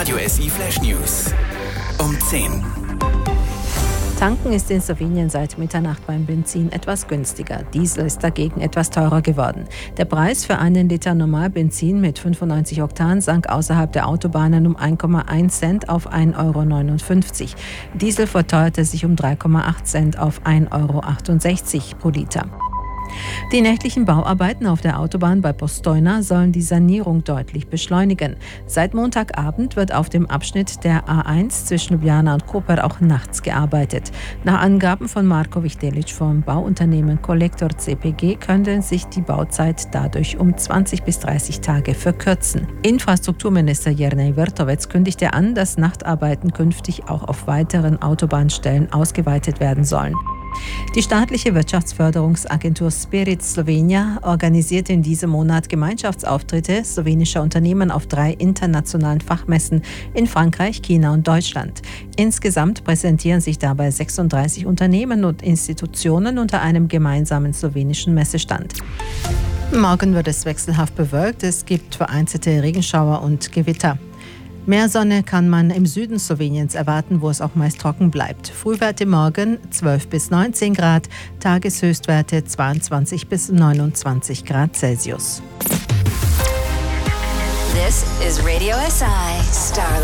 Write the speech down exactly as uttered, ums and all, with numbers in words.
Radio S I Flash News um zehn. Tanken ist in Slowenien seit Mitternacht beim Benzin etwas günstiger. Diesel ist dagegen etwas teurer geworden. Der Preis für einen Liter Normalbenzin mit fünfundneunzig Oktan sank außerhalb der Autobahnen um ein Komma eins Cent auf ein Euro neunundfünfzig. Diesel verteuerte sich um drei Komma acht Cent auf ein Euro achtundsechzig pro Liter. Die nächtlichen Bauarbeiten auf der Autobahn bei Postojna sollen die Sanierung deutlich beschleunigen. Seit Montagabend wird auf dem Abschnitt der A eins zwischen Ljubljana und Koper auch nachts gearbeitet. Nach Angaben von Marko Vichtelic vom Bauunternehmen Kolektor C P G könnte sich die Bauzeit dadurch um zwanzig bis dreißig Tage verkürzen. Infrastrukturminister Jernej Vrtovec kündigte an, dass Nachtarbeiten künftig auch auf weiteren Autobahnstellen ausgeweitet werden sollen. Die staatliche Wirtschaftsförderungsagentur Spirit Slovenia organisiert in diesem Monat Gemeinschaftsauftritte slowenischer Unternehmen auf drei internationalen Fachmessen in Frankreich, China und Deutschland. Insgesamt präsentieren sich dabei sechsunddreißig Unternehmen und Institutionen unter einem gemeinsamen slowenischen Messestand. Morgen wird es wechselhaft bewölkt, es gibt vereinzelte Regenschauer und Gewitter. Mehr Sonne kann man im Süden Sloweniens erwarten, wo es auch meist trocken bleibt. Frühwerte morgen zwölf bis neunzehn Grad, Tageshöchstwerte zweiundzwanzig bis neunundzwanzig Grad Celsius. This is Radio S I Starlight.